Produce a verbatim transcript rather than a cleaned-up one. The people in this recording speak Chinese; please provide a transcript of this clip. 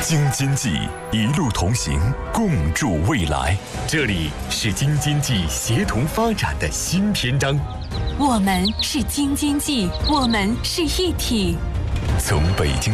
京津冀一路同行，共筑未来。这里是京津冀协同发展的新篇章。 我们是京津冀，我们是一体。 从北京